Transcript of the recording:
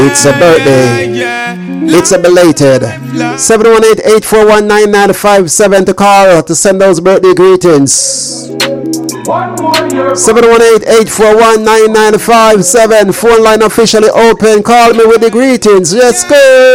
It's a birthday. It's a belated. 718-841-9957 to call to send those birthday greetings. 718-841-9957. Phone line officially open. Call me with the greetings. Let's go.